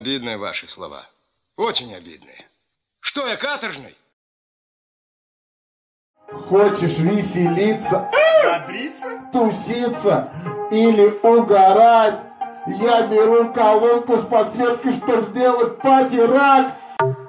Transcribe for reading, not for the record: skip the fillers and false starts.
Обидные ваши слова. Очень обидные. Что я, каторжный? Хочешь веселиться, туситься или угорать? Я беру колонку с подсветкой, чтобы сделать пати-рак.